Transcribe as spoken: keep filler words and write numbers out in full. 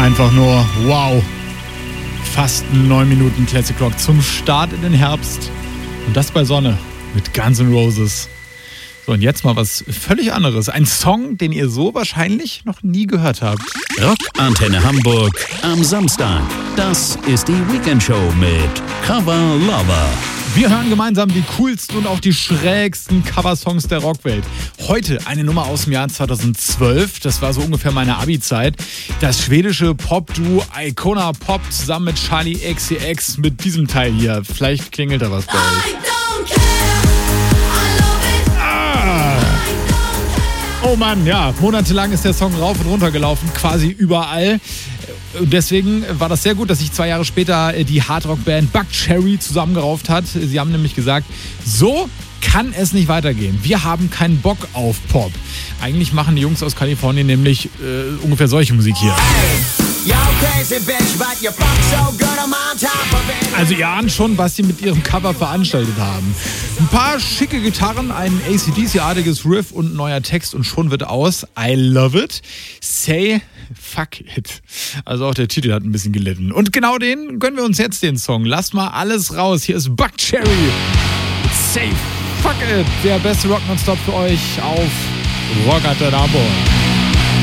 Einfach nur wow. Fast neun Minuten Classic Rock zum Start in den Herbst. Und das bei Sonne mit Guns N' Roses. So, und jetzt mal was völlig anderes. Ein Song, den ihr so wahrscheinlich noch nie gehört habt. Rockantenne Hamburg am Samstag. Das ist die Weekendshow mit Cover Lover. Wir hören gemeinsam die coolsten und auch die schrägsten Coversongs der Rockwelt. Heute eine Nummer aus dem Jahr zweitausendzwölf. Das war so ungefähr meine Abi-Zeit. Das schwedische Pop-Duo Icona Pop zusammen mit Charli X C X mit diesem Teil hier. Vielleicht klingelt da was bei euch. Ah. Oh Mann, ja. Monatelang ist der Song rauf und runter gelaufen, quasi überall. Deswegen war das sehr gut, dass sich zwei Jahre später die Hardrock-Band Buckcherry zusammengerauft hat. Sie haben nämlich gesagt, so kann es nicht weitergehen. Wir haben keinen Bock auf Pop. Eigentlich machen die Jungs aus Kalifornien nämlich äh, ungefähr solche Musik hier. Also ihr ahnt schon, was sie mit ihrem Cover veranstaltet haben. Ein paar schicke Gitarren, ein A C D C-artiges Riff und ein neuer Text und schon wird aus I love it. Say fuck it. Also auch der Titel hat ein bisschen gelitten. Und genau den gönnen wir uns jetzt, den Song. Lasst mal alles raus. Hier ist Buckcherry mit Say fuck it. Der beste Rock nonstop für euch auf Rockantenne Hamburg.